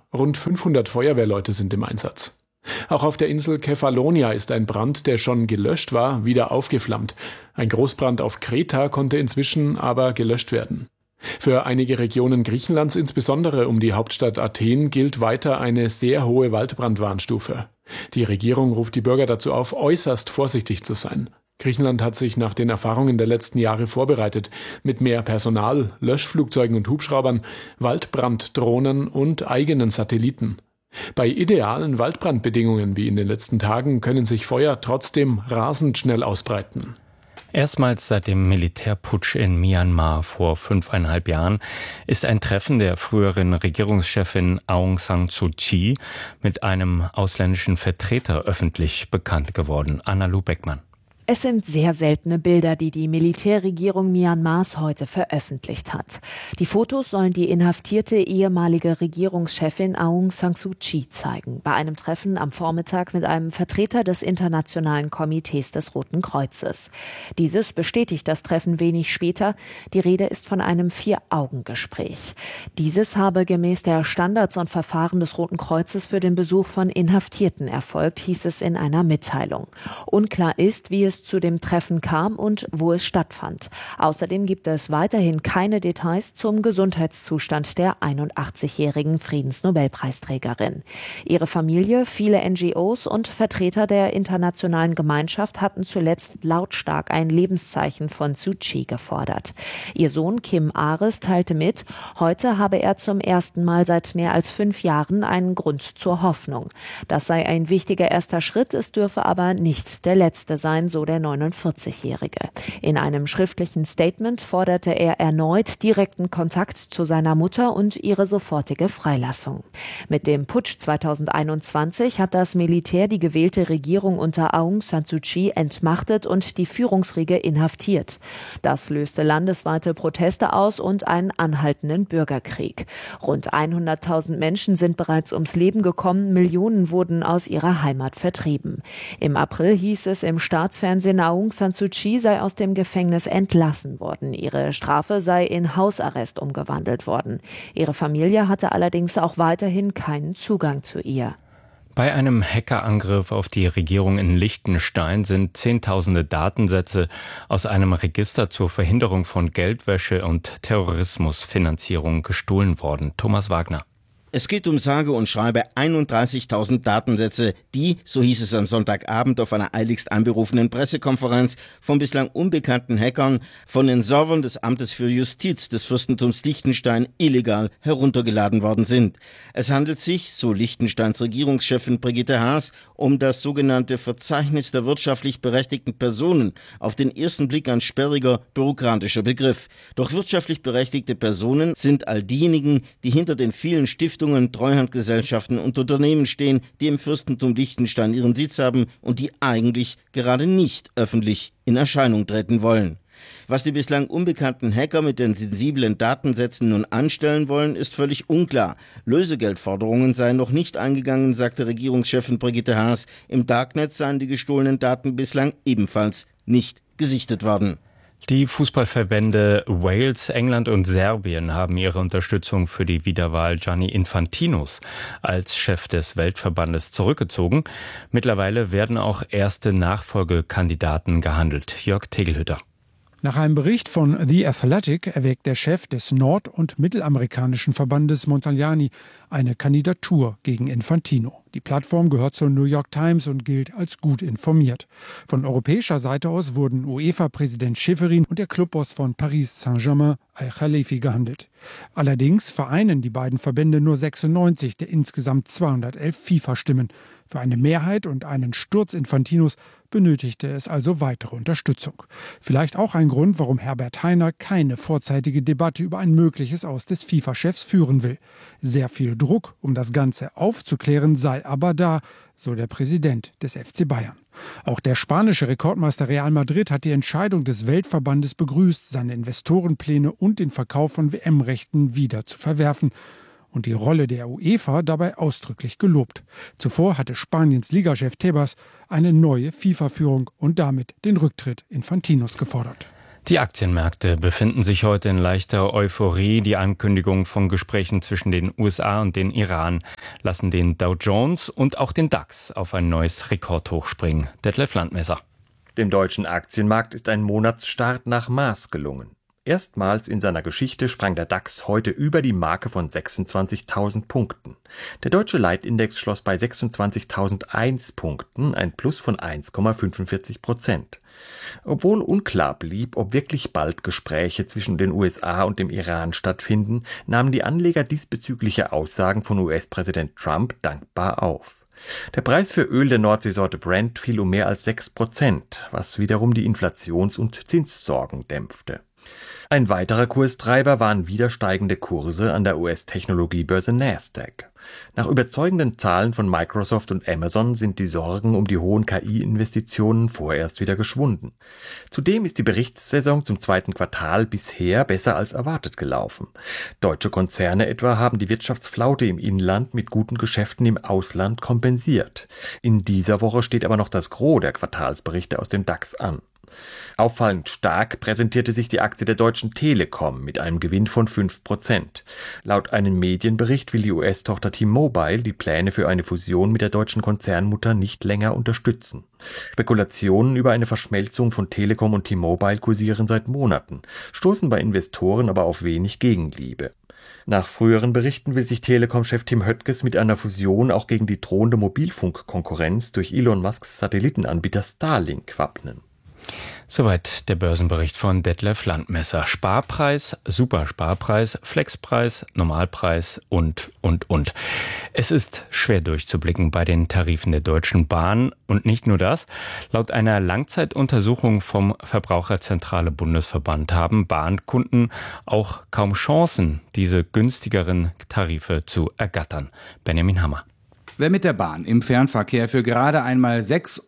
Rund 500 Feuerwehrleute sind im Einsatz. Auch auf der Insel Kefalonia ist ein Brand, der schon gelöscht war, wieder aufgeflammt. Ein Großbrand auf Kreta konnte inzwischen aber gelöscht werden. Für einige Regionen Griechenlands, insbesondere um die Hauptstadt Athen, gilt weiter eine sehr hohe Waldbrandwarnstufe. Die Regierung ruft die Bürger dazu auf, äußerst vorsichtig zu sein. Griechenland hat sich nach den Erfahrungen der letzten Jahre vorbereitet, mit mehr Personal, Löschflugzeugen und Hubschraubern, Waldbranddrohnen und eigenen Satelliten. Bei idealen Waldbrandbedingungen wie in den letzten Tagen können sich Feuer trotzdem rasend schnell ausbreiten. Erstmals seit dem Militärputsch in Myanmar vor 5,5 Jahren ist ein Treffen der früheren Regierungschefin Aung San Suu Kyi mit einem ausländischen Vertreter öffentlich bekannt geworden. Anna-Lu Beckmann. Es sind sehr seltene Bilder, die die Militärregierung Myanmars heute veröffentlicht hat. Die Fotos sollen die inhaftierte ehemalige Regierungschefin Aung San Suu Kyi zeigen, bei einem Treffen am Vormittag mit einem Vertreter des Internationalen Komitees des Roten Kreuzes. Dieses bestätigt das Treffen wenig später. Die Rede ist von einem 4-Augen-Gespräch. Dieses habe gemäß der Standards und Verfahren des Roten Kreuzes für den Besuch von Inhaftierten erfolgt, hieß es in einer Mitteilung. Unklar ist, wie es zu dem Treffen kam und wo es stattfand. Außerdem gibt es weiterhin keine Details zum Gesundheitszustand der 81-jährigen Friedensnobelpreisträgerin. Ihre Familie, viele NGOs und Vertreter der internationalen Gemeinschaft hatten zuletzt lautstark ein Lebenszeichen von Suu Kyi gefordert. Ihr Sohn Kim Aris teilte mit, heute habe er zum ersten Mal seit mehr als 5 Jahren einen Grund zur Hoffnung. Das sei ein wichtiger erster Schritt, es dürfe aber nicht der letzte sein, so der 49-Jährige. In einem schriftlichen Statement forderte er erneut direkten Kontakt zu seiner Mutter und ihre sofortige Freilassung. Mit dem Putsch 2021 hat das Militär die gewählte Regierung unter Aung San Suu Kyi entmachtet und die Führungsriege inhaftiert. Das löste landesweite Proteste aus und einen anhaltenden Bürgerkrieg. Rund 100.000 Menschen sind bereits ums Leben gekommen, Millionen wurden aus ihrer Heimat vertrieben. Im April hieß es im Staatsfernsehen, Aung San Suu Kyi sei aus dem Gefängnis entlassen worden. Ihre Strafe sei in Hausarrest umgewandelt worden. Ihre Familie hatte allerdings auch weiterhin keinen Zugang zu ihr. Bei einem Hackerangriff auf die Regierung in Liechtenstein sind Zehntausende Datensätze aus einem Register zur Verhinderung von Geldwäsche und Terrorismusfinanzierung gestohlen worden. Thomas Wagner. Es geht um sage und schreibe 31.000 Datensätze, die, so hieß es am Sonntagabend auf einer eiligst einberufenen Pressekonferenz, von bislang unbekannten Hackern von den Servern des Amtes für Justiz des Fürstentums Liechtenstein illegal heruntergeladen worden sind. Es handelt sich, so Liechtensteins Regierungschefin Brigitte Haas, um das sogenannte Verzeichnis der wirtschaftlich berechtigten Personen. Auf den ersten Blick ein sperriger, bürokratischer Begriff. Doch wirtschaftlich berechtigte Personen sind all diejenigen, die hinter den vielen Stiftungen, Treuhandgesellschaften und Unternehmen stehen, die im Fürstentum Liechtenstein ihren Sitz haben und die eigentlich gerade nicht öffentlich in Erscheinung treten wollen. Was die bislang unbekannten Hacker mit den sensiblen Datensätzen nun anstellen wollen, ist völlig unklar. Lösegeldforderungen seien noch nicht eingegangen, sagte Regierungschefin Brigitte Haas. Im Darknet seien die gestohlenen Daten bislang ebenfalls nicht gesichtet worden. Die Fußballverbände Wales, England und Serbien haben ihre Unterstützung für die Wiederwahl Gianni Infantinos als Chef des Weltverbandes zurückgezogen. Mittlerweile werden auch erste Nachfolgekandidaten gehandelt. Jörg Tegelhütter. Nach einem Bericht von The Athletic erwägt der Chef des nord- und mittelamerikanischen Verbandes Montagliani eine Kandidatur gegen Infantino. Die Plattform gehört zur New York Times und gilt als gut informiert. Von europäischer Seite aus wurden UEFA-Präsident Schäferin und der Clubboss von Paris Saint-Germain Al-Khalifi gehandelt. Allerdings vereinen die beiden Verbände nur 96 der insgesamt 211 FIFA-Stimmen. Für eine Mehrheit und einen Sturz Infantinos benötigte es also weitere Unterstützung. Vielleicht auch ein Grund, warum Herbert Hainer keine vorzeitige Debatte über ein mögliches Aus des FIFA-Chefs führen will. Sehr viel Druck, um das Ganze aufzuklären, sei aber da, so der Präsident des FC Bayern. Auch der spanische Rekordmeister Real Madrid hat die Entscheidung des Weltverbandes begrüßt, seine Investorenpläne und den Verkauf von WM-Rechten wieder zu verwerfen und die Rolle der UEFA dabei ausdrücklich gelobt. Zuvor hatte Spaniens Ligachef Tebas eine neue FIFA-Führung und damit den Rücktritt Infantinos gefordert. Die Aktienmärkte befinden sich heute in leichter Euphorie. Die Ankündigung von Gesprächen zwischen den USA und den Iran lassen den Dow Jones und auch den DAX auf ein neues Rekordhoch springen. Detlef Landmesser. Dem deutschen Aktienmarkt ist ein Monatsstart nach Maß gelungen. Erstmals in seiner Geschichte sprang der DAX heute über die Marke von 26.000 Punkten. Der deutsche Leitindex schloss bei 26.001 Punkten, ein Plus von 1,45%. Obwohl unklar blieb, ob wirklich bald Gespräche zwischen den USA und dem Iran stattfinden, nahmen die Anleger diesbezügliche Aussagen von US-Präsident Trump dankbar auf. Der Preis für Öl der Nordseesorte Brent fiel um mehr als 6%, was wiederum die Inflations- und Zinssorgen dämpfte. Ein weiterer Kurstreiber waren wieder steigende Kurse an der US-Technologiebörse Nasdaq. Nach überzeugenden Zahlen von Microsoft und Amazon sind die Sorgen um die hohen KI-Investitionen vorerst wieder geschwunden. Zudem ist die Berichtssaison zum zweiten Quartal bisher besser als erwartet gelaufen. Deutsche Konzerne etwa haben die Wirtschaftsflaute im Inland mit guten Geschäften im Ausland kompensiert. In dieser Woche steht aber noch das Gros der Quartalsberichte aus dem DAX an. Auffallend stark präsentierte sich die Aktie der Deutschen Telekom mit einem Gewinn von 5%. Laut einem Medienbericht will die US-Tochter T-Mobile die Pläne für eine Fusion mit der deutschen Konzernmutter nicht länger unterstützen. Spekulationen über eine Verschmelzung von Telekom und T-Mobile kursieren seit Monaten, stoßen bei Investoren aber auf wenig Gegenliebe. Nach früheren Berichten will sich Telekom-Chef Tim Höttges mit einer Fusion auch gegen die drohende Mobilfunkkonkurrenz durch Elon Musks Satellitenanbieter Starlink wappnen. Soweit der Börsenbericht von Detlef Landmesser. Sparpreis, Supersparpreis, Flexpreis, Normalpreis und. Es ist schwer durchzublicken bei den Tarifen der Deutschen Bahn. Und nicht nur das. Laut einer Langzeituntersuchung vom Verbraucherzentrale Bundesverband haben Bahnkunden auch kaum Chancen, diese günstigeren Tarife zu ergattern. Benjamin Hammer. Wer mit der Bahn im Fernverkehr für gerade einmal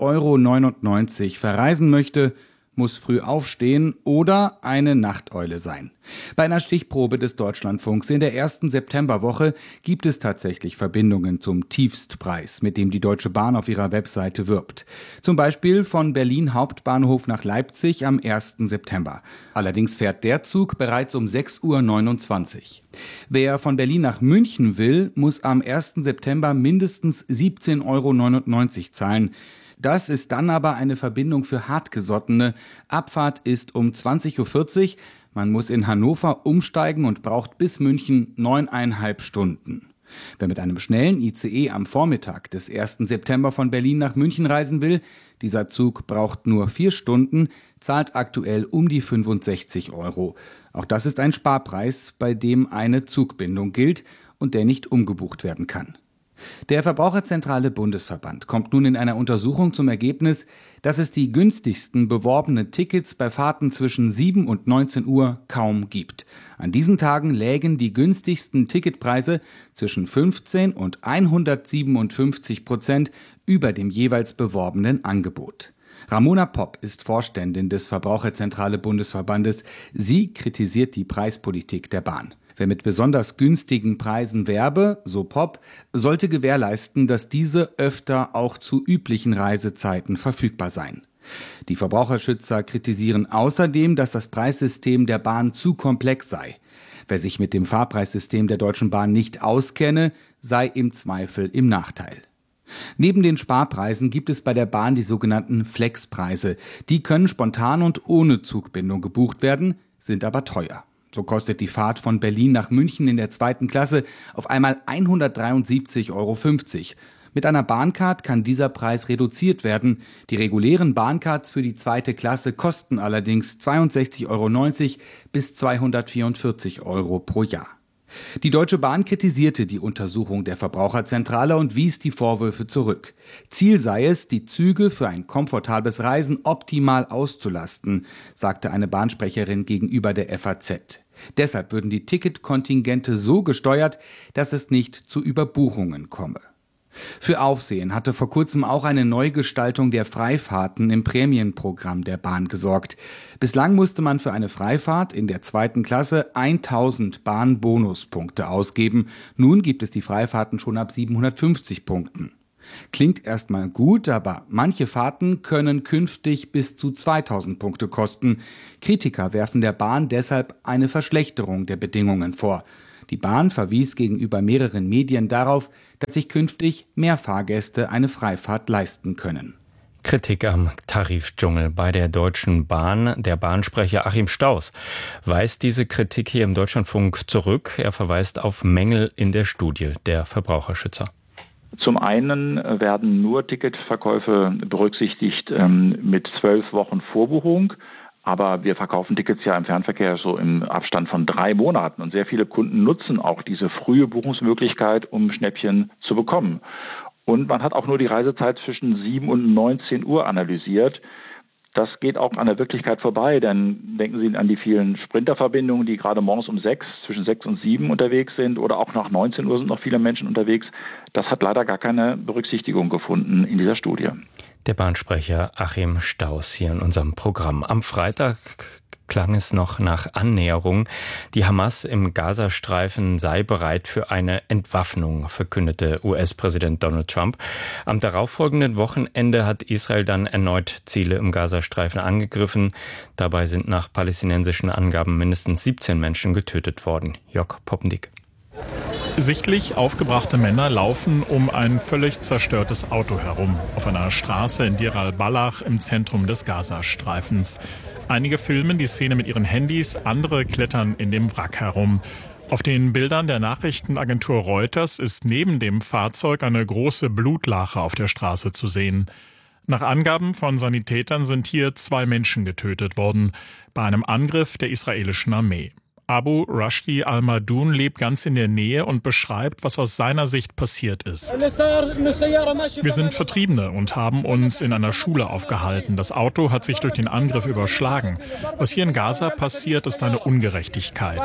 6,99 € verreisen möchte, muss früh aufstehen oder eine Nachteule sein. Bei einer Stichprobe des Deutschlandfunks in der ersten Septemberwoche gibt es tatsächlich Verbindungen zum Tiefstpreis, mit dem die Deutsche Bahn auf ihrer Webseite wirbt. Zum Beispiel von Berlin Hauptbahnhof nach Leipzig am 1. September. Allerdings fährt der Zug bereits um 6:29 Uhr. Wer von Berlin nach München will, muss am 1. September mindestens 17,99 € zahlen. Das ist dann aber eine Verbindung für Hartgesottene. Abfahrt ist um 20:40 Uhr. Man muss in Hannover umsteigen und braucht bis München 9,5 Stunden. Wer mit einem schnellen ICE am Vormittag des 1. September von Berlin nach München reisen will, dieser Zug braucht nur 4 Stunden, zahlt aktuell um die 65 €. Auch das ist ein Sparpreis, bei dem eine Zugbindung gilt und der nicht umgebucht werden kann. Der Verbraucherzentrale Bundesverband kommt nun in einer Untersuchung zum Ergebnis, dass es die günstigsten beworbenen Tickets bei Fahrten zwischen 7 und 19 Uhr kaum gibt. An diesen Tagen lägen die günstigsten Ticketpreise zwischen 15 und 157% über dem jeweils beworbenen Angebot. Ramona Popp ist Vorständin des Verbraucherzentrale Bundesverbandes. Sie kritisiert die Preispolitik der Bahn. Wer mit besonders günstigen Preisen werbe, so Popp, sollte gewährleisten, dass diese öfter auch zu üblichen Reisezeiten verfügbar seien. Die Verbraucherschützer kritisieren außerdem, dass das Preissystem der Bahn zu komplex sei. Wer sich mit dem Fahrpreissystem der Deutschen Bahn nicht auskenne, sei im Zweifel im Nachteil. Neben den Sparpreisen gibt es bei der Bahn die sogenannten Flexpreise. Die können spontan und ohne Zugbindung gebucht werden, sind aber teuer. So kostet die Fahrt von Berlin nach München in der 2. Klasse auf einmal 173,50 €. Mit einer Bahncard kann dieser Preis reduziert werden. Die regulären Bahncards für die 2. Klasse kosten allerdings 62,90 € bis 244 € pro Jahr. Die Deutsche Bahn kritisierte die Untersuchung der Verbraucherzentrale und wies die Vorwürfe zurück. Ziel sei es, die Züge für ein komfortables Reisen optimal auszulasten, sagte eine Bahnsprecherin gegenüber der FAZ. Deshalb würden die Ticketkontingente so gesteuert, dass es nicht zu Überbuchungen komme. Für Aufsehen hatte vor kurzem auch eine Neugestaltung der Freifahrten im Prämienprogramm der Bahn gesorgt. Bislang musste man für eine Freifahrt in der 2. Klasse 1000 Bahnbonuspunkte ausgeben. Nun gibt es die Freifahrten schon ab 750 Punkten. Klingt erstmal gut, aber manche Fahrten können künftig bis zu 2000 Punkte kosten. Kritiker werfen der Bahn deshalb eine Verschlechterung der Bedingungen vor. Die Bahn verwies gegenüber mehreren Medien darauf, dass sich künftig mehr Fahrgäste eine Freifahrt leisten können. Kritik am Tarifdschungel bei der Deutschen Bahn. Der Bahnsprecher Achim Stauß weist diese Kritik hier im Deutschlandfunk zurück. Er verweist auf Mängel in der Studie der Verbraucherschützer. Zum einen werden nur Ticketverkäufe berücksichtigt mit 12 Wochen Vorbuchung. Aber wir verkaufen Tickets ja im Fernverkehr so im Abstand von 3 Monaten. Und sehr viele Kunden nutzen auch diese frühe Buchungsmöglichkeit, um Schnäppchen zu bekommen. Und man hat auch nur die Reisezeit zwischen 7 und 19 Uhr analysiert. Das geht auch an der Wirklichkeit vorbei, denn denken Sie an die vielen Sprinterverbindungen, die gerade morgens zwischen 6 und 7 unterwegs sind, oder auch nach 19 Uhr sind noch viele Menschen unterwegs. Das hat leider gar keine Berücksichtigung gefunden in dieser Studie. Der Bahnsprecher Achim Stauß hier in unserem Programm. Am Freitag klang es noch nach Annäherung. Die Hamas im Gazastreifen sei bereit für eine Entwaffnung, verkündete US-Präsident Donald Trump. Am darauffolgenden Wochenende hat Israel dann erneut Ziele im Gazastreifen angegriffen. Dabei sind nach palästinensischen Angaben mindestens 17 Menschen getötet worden. Jörg Poppendick. Sichtlich aufgebrachte Männer laufen um ein völlig zerstörtes Auto herum, auf einer Straße in Deir al-Balach im Zentrum des Gazastreifens. Einige filmen die Szene mit ihren Handys, andere klettern in dem Wrack herum. Auf den Bildern der Nachrichtenagentur Reuters ist neben dem Fahrzeug eine große Blutlache auf der Straße zu sehen. Nach Angaben von Sanitätern sind hier 2 Menschen getötet worden, bei einem Angriff der israelischen Armee. Abu Rashdi al-Madun lebt ganz in der Nähe und beschreibt, was aus seiner Sicht passiert ist. Wir sind Vertriebene und haben uns in einer Schule aufgehalten. Das Auto hat sich durch den Angriff überschlagen. Was hier in Gaza passiert, ist eine Ungerechtigkeit.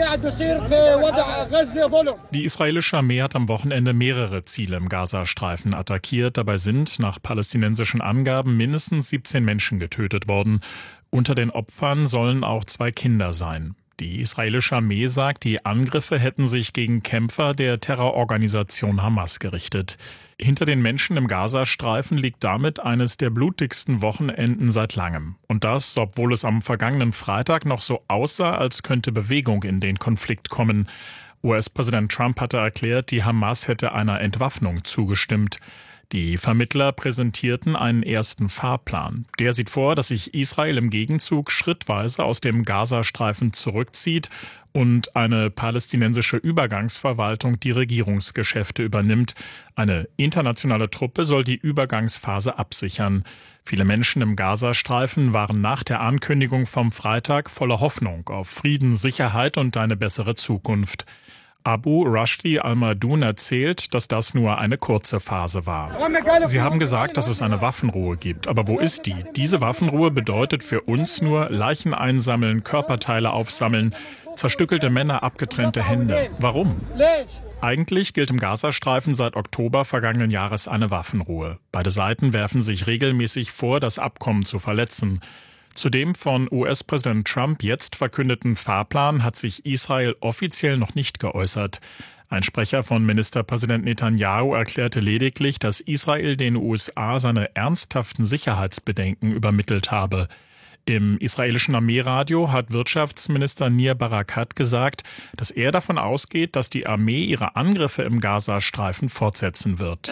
Die israelische Armee hat am Wochenende mehrere Ziele im Gazastreifen attackiert. Dabei sind nach palästinensischen Angaben mindestens 17 Menschen getötet worden. Unter den Opfern sollen auch 2 Kinder sein. Die israelische Armee sagt, die Angriffe hätten sich gegen Kämpfer der Terrororganisation Hamas gerichtet. Hinter den Menschen im Gazastreifen liegt damit eines der blutigsten Wochenenden seit langem. Und das, obwohl es am vergangenen Freitag noch so aussah, als könnte Bewegung in den Konflikt kommen. US-Präsident Trump hatte erklärt, die Hamas hätte einer Entwaffnung zugestimmt. Die Vermittler präsentierten einen ersten Fahrplan. Der sieht vor, dass sich Israel im Gegenzug schrittweise aus dem Gazastreifen zurückzieht und eine palästinensische Übergangsverwaltung die Regierungsgeschäfte übernimmt. Eine internationale Truppe soll die Übergangsphase absichern. Viele Menschen im Gazastreifen waren nach der Ankündigung vom Freitag voller Hoffnung auf Frieden, Sicherheit und eine bessere Zukunft. Abu Rashdi al-Madun erzählt, dass das nur eine kurze Phase war. Sie haben gesagt, dass es eine Waffenruhe gibt. Aber wo ist die? Diese Waffenruhe bedeutet für uns nur Leichen einsammeln, Körperteile aufsammeln, zerstückelte Männer, abgetrennte Hände. Warum? Eigentlich gilt im Gazastreifen seit Oktober vergangenen Jahres eine Waffenruhe. Beide Seiten werfen sich regelmäßig vor, das Abkommen zu verletzen. Zu dem von US-Präsident Trump jetzt verkündeten Fahrplan hat sich Israel offiziell noch nicht geäußert. Ein Sprecher von Ministerpräsident Netanyahu erklärte lediglich, dass Israel den USA seine ernsthaften Sicherheitsbedenken übermittelt habe. Im israelischen Armeeradio hat Wirtschaftsminister Nir Barakat gesagt, dass er davon ausgeht, dass die Armee ihre Angriffe im Gazastreifen fortsetzen wird.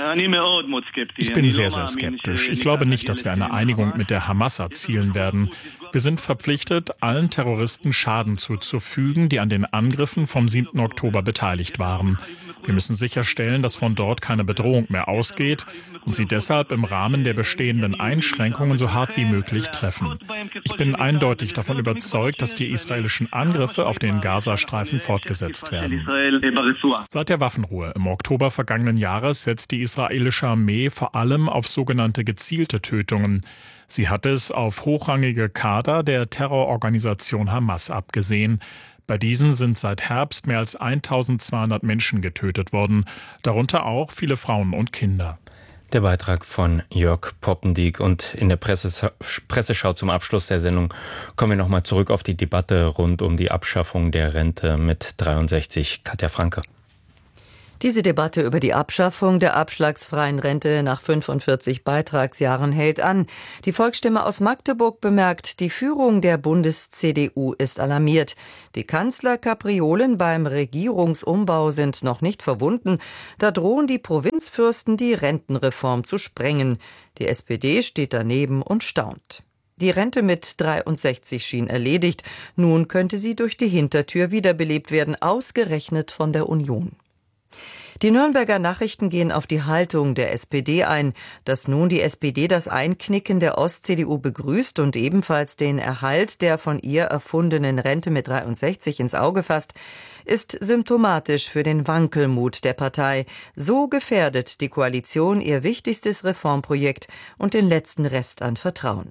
Ich bin sehr, sehr skeptisch. Ich glaube nicht, dass wir eine Einigung mit der Hamas erzielen werden. Wir sind verpflichtet, allen Terroristen Schaden zuzufügen, die an den Angriffen vom 7. Oktober beteiligt waren. Wir müssen sicherstellen, dass von dort keine Bedrohung mehr ausgeht und sie deshalb im Rahmen der bestehenden Einschränkungen so hart wie möglich treffen. Ich bin eindeutig davon überzeugt, dass die israelischen Angriffe auf den Gazastreifen fortgesetzt werden. Seit der Waffenruhe im Oktober vergangenen Jahres setzt die israelische Armee vor allem auf sogenannte gezielte Tötungen. Sie hat es auf hochrangige Kader der Terrororganisation Hamas abgesehen. Bei diesen sind seit Herbst mehr als 1200 Menschen getötet worden, darunter auch viele Frauen und Kinder. Der Beitrag von Jörg Poppendiek. Und in der Presseschau zum Abschluss der Sendung kommen wir nochmal zurück auf die Debatte rund um die Abschaffung der Rente mit 63. Katja Franke. Diese Debatte über die Abschaffung der abschlagsfreien Rente nach 45 Beitragsjahren hält an. Die Volksstimme aus Magdeburg bemerkt, die Führung der Bundes-CDU ist alarmiert. Die Kanzlerkapriolen beim Regierungsumbau sind noch nicht verwunden. Da drohen die Provinzfürsten, die Rentenreform zu sprengen. Die SPD steht daneben und staunt. Die Rente mit 63 schien erledigt. Nun könnte sie durch die Hintertür wiederbelebt werden, ausgerechnet von der Union. Die Nürnberger Nachrichten gehen auf die Haltung der SPD ein. Dass nun die SPD das Einknicken der Ost-CDU begrüßt und ebenfalls den Erhalt der von ihr erfundenen Rente mit 63 ins Auge fasst, ist symptomatisch für den Wankelmut der Partei. So gefährdet die Koalition ihr wichtigstes Reformprojekt und den letzten Rest an Vertrauen.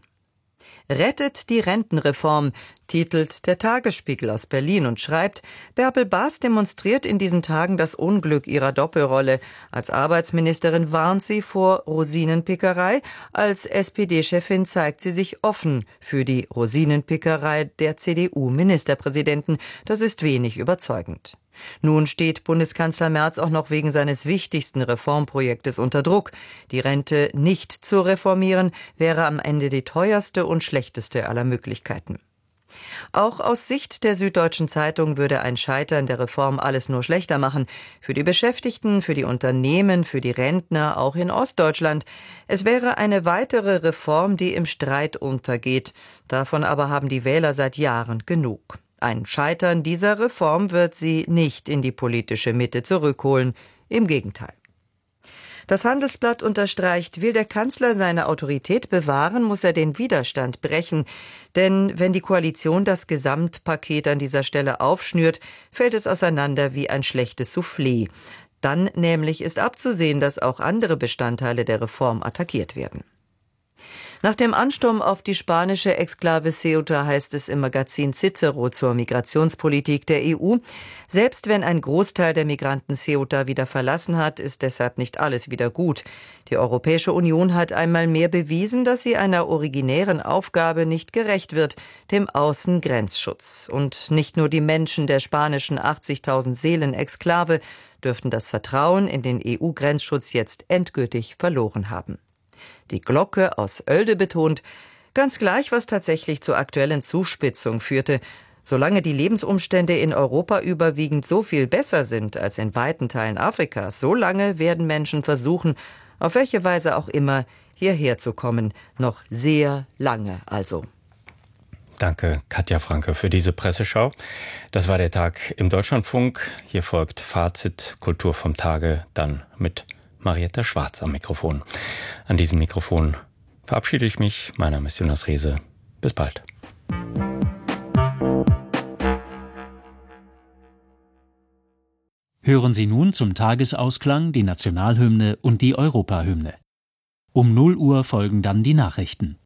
Rettet die Rentenreform, titelt der Tagesspiegel aus Berlin und schreibt, Bärbel Baas demonstriert in diesen Tagen das Unglück ihrer Doppelrolle. Als Arbeitsministerin warnt sie vor Rosinenpickerei, als SPD-Chefin zeigt sie sich offen für die Rosinenpickerei der CDU-Ministerpräsidenten. Das ist wenig überzeugend. Nun steht Bundeskanzler Merz auch noch wegen seines wichtigsten Reformprojektes unter Druck. Die Rente nicht zu reformieren, wäre am Ende die teuerste und schlechteste aller Möglichkeiten. Auch aus Sicht der Süddeutschen Zeitung würde ein Scheitern der Reform alles nur schlechter machen. Für die Beschäftigten, für die Unternehmen, für die Rentner, auch in Ostdeutschland. Es wäre eine weitere Reform, die im Streit untergeht. Davon aber haben die Wähler seit Jahren genug. Ein Scheitern dieser Reform wird sie nicht in die politische Mitte zurückholen. Im Gegenteil. Das Handelsblatt unterstreicht, will der Kanzler seine Autorität bewahren, muss er den Widerstand brechen. Denn wenn die Koalition das Gesamtpaket an dieser Stelle aufschnürt, fällt es auseinander wie ein schlechtes Soufflé. Dann nämlich ist abzusehen, dass auch andere Bestandteile der Reform attackiert werden. Nach dem Ansturm auf die spanische Exklave Ceuta heißt es im Magazin Cicero zur Migrationspolitik der EU, selbst wenn ein Großteil der Migranten Ceuta wieder verlassen hat, ist deshalb nicht alles wieder gut. Die Europäische Union hat einmal mehr bewiesen, dass sie einer originären Aufgabe nicht gerecht wird, dem Außengrenzschutz. Und nicht nur die Menschen der spanischen 80.000 Seelen-Exklave dürften das Vertrauen in den EU-Grenzschutz jetzt endgültig verloren haben. Die Glocke aus Oelde betont, ganz gleich, was tatsächlich zur aktuellen Zuspitzung führte. Solange die Lebensumstände in Europa überwiegend so viel besser sind als in weiten Teilen Afrikas, so lange werden Menschen versuchen, auf welche Weise auch immer, hierher zu kommen. Noch sehr lange also. Danke, Katja Franke, für diese Presseschau. Das war der Tag im Deutschlandfunk. Hier folgt Fazit Kultur vom Tage, dann mit Marietta Schwarz am Mikrofon. An diesem Mikrofon verabschiede ich mich. Mein Name ist Jonas Rehse. Bis bald. Hören Sie nun zum Tagesausklang die Nationalhymne und die Europahymne. Um 0 Uhr folgen dann die Nachrichten.